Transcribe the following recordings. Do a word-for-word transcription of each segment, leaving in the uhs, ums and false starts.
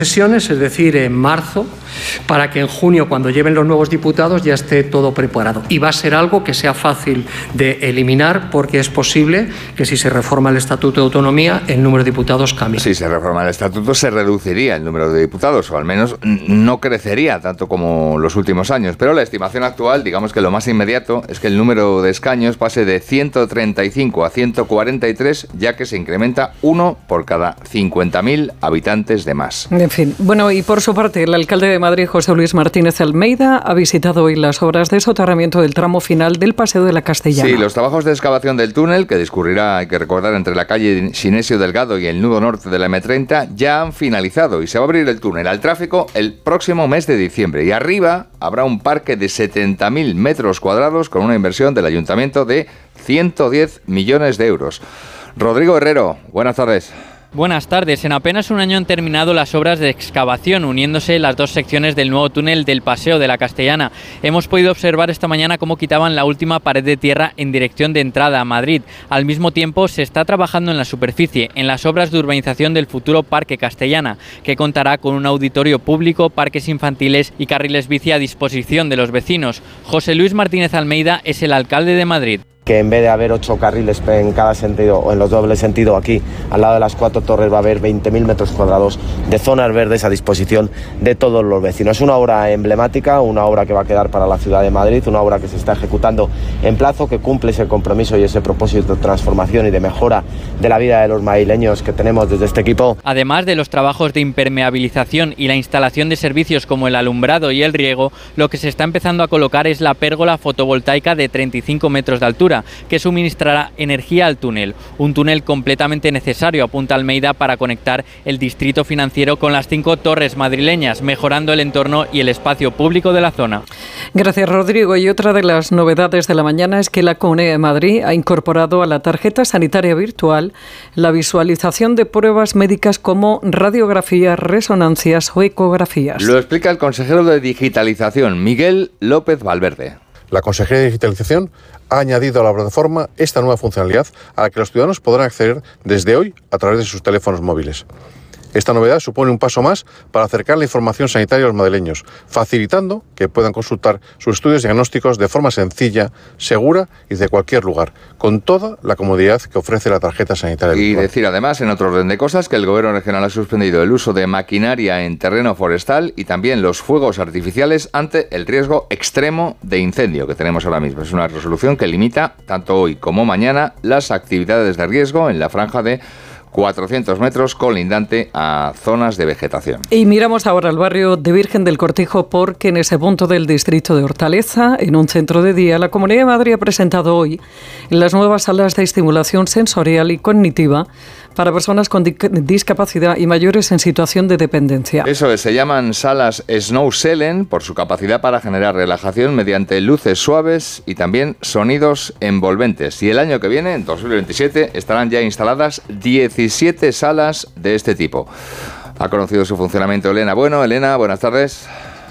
sesiones, es decir, en marzo, para que en junio, cuando lleven los nuevos diputados, ya esté todo preparado. Y va a ser algo que sea fácil de eliminar, porque es posible que si se reforma el Estatuto de Autonomía, el número de diputados cambie. Si se reforma el Estatuto, se reduciría el número de diputados, o al menos no crecería tanto como los últimos años. Pero la estimación actual, digamos que lo más inmediato, es que el número de escaños pase de ciento treinta y cinco a ciento cuarenta y tres, ya que se incrementa uno por cada cincuenta mil habitantes de más. En fin, bueno, y por su parte, el alcalde de Madrid, José Luis Martínez Almeida, ha visitado hoy las obras de soterramiento del tramo final del Paseo de la Castellana. Sí, los trabajos de excavación del túnel, que discurrirá, hay que recordar, entre la calle Sinesio Delgado y el nudo norte de la eme treinta, ya han finalizado y se va a abrir el túnel al tráfico el próximo mes de diciembre. Y arriba habrá un parque de setenta mil metros cuadrados con una inversión del ayuntamiento de ciento diez millones de euros. Rodrigo Herrero, buenas tardes. Buenas tardes. En apenas un año han terminado las obras de excavación, uniéndose las dos secciones del nuevo túnel del Paseo de la Castellana. Hemos podido observar esta mañana cómo quitaban la última pared de tierra en dirección de entrada a Madrid. Al mismo tiempo, se está trabajando en la superficie, en las obras de urbanización del futuro Parque Castellana, que contará con un auditorio público, parques infantiles y carriles bici a disposición de los vecinos. José Luis Martínez Almeida es el alcalde de Madrid. Que en vez de haber ocho carriles en cada sentido o en los dobles sentidos aquí, al lado de las cuatro torres, va a haber veinte mil metros cuadrados de zonas verdes a disposición de todos los vecinos. Es una obra emblemática, una obra que va a quedar para la ciudad de Madrid, una obra que se está ejecutando en plazo, que cumple ese compromiso y ese propósito de transformación y de mejora de la vida de los madrileños que tenemos desde este equipo. Además de los trabajos de impermeabilización y la instalación de servicios como el alumbrado y el riego, lo que se está empezando a colocar es la pérgola fotovoltaica de treinta y cinco metros de altura, que suministrará energía al túnel. Un túnel completamente necesario, apunta Almeida, para conectar el distrito financiero con las cinco torres madrileñas, mejorando el entorno y el espacio público de la zona. Gracias, Rodrigo. Y otra de las novedades de la mañana es que la Comunidad de Madrid ha incorporado a la tarjeta sanitaria virtual la visualización de pruebas médicas como radiografías, resonancias o ecografías. Lo explica el consejero de Digitalización, Miguel López Valverde. La Consejería de Digitalización ha añadido a la plataforma esta nueva funcionalidad a la que los ciudadanos podrán acceder desde hoy a través de sus teléfonos móviles. Esta novedad supone un paso más para acercar la información sanitaria a los madrileños, facilitando que puedan consultar sus estudios diagnósticos de forma sencilla, segura y de cualquier lugar, con toda la comodidad que ofrece la tarjeta sanitaria virtual. Y decir además, en otro orden de cosas, que el Gobierno regional ha suspendido el uso de maquinaria en terreno forestal y también los fuegos artificiales ante el riesgo extremo de incendio que tenemos ahora mismo. Es una resolución que limita, tanto hoy como mañana, las actividades de riesgo en la franja de cuatrocientos metros colindante a zonas de vegetación. Y miramos ahora al barrio de Virgen del Cortijo, porque en ese punto del distrito de Hortaleza, en un centro de día, la Comunidad de Madrid ha presentado hoy las nuevas salas de estimulación sensorial y cognitiva para personas con di- discapacidad y mayores en situación de dependencia. Eso es, se llaman salas Snow Selen por su capacidad para generar relajación mediante luces suaves y también sonidos envolventes. Y el año que viene, en dos mil veintisiete, estarán ya instaladas diecisiete salas de este tipo. Ha conocido su funcionamiento Elena Bueno. Elena, buenas tardes.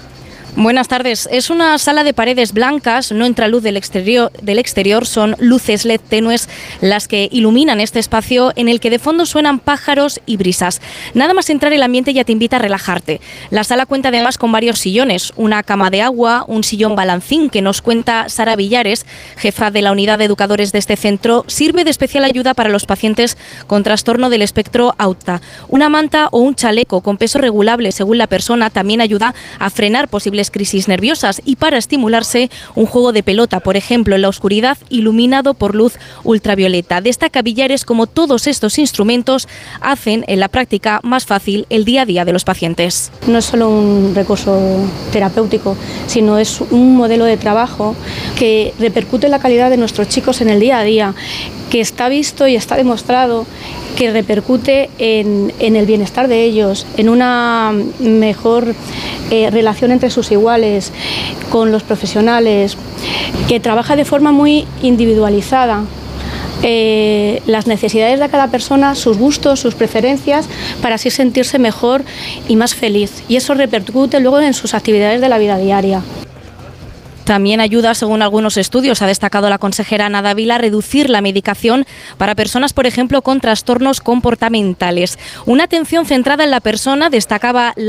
Buenas tardes. Es una sala de paredes blancas, no entra luz del exterior, del exterior, son luces L E D tenues las que iluminan este espacio en el que de fondo suenan pájaros y brisas. Nada más entrar el ambiente ya te invita a relajarte. La sala cuenta además con varios sillones, una cama de agua, un sillón balancín que nos cuenta Sara Villares, jefa de la unidad de educadores de este centro, sirve de especial ayuda para los pacientes con trastorno del espectro autista. Una manta o un chaleco con peso regulable según la persona también ayuda a frenar posibles crisis nerviosas, y para estimularse un juego de pelota, por ejemplo, en la oscuridad, iluminado por luz ultravioleta. Destaca Villares como todos estos instrumentos hacen en la práctica más fácil el día a día de los pacientes. No es solo un recurso terapéutico, sino es un modelo de trabajo que repercute en la calidad de nuestros chicos en el día a día, que está visto y está demostrado que repercute en, en el bienestar de ellos, en una mejor eh, relación entre sus iguales, con los profesionales, que trabaja de forma muy individualizada eh, las necesidades de cada persona, sus gustos, sus preferencias, para así sentirse mejor y más feliz. Y eso repercute luego en sus actividades de la vida diaria. También ayuda, según algunos estudios, ha destacado la consejera Ana Dávila, a reducir la medicación para personas, por ejemplo, con trastornos comportamentales. Una atención centrada en la persona, destacaba la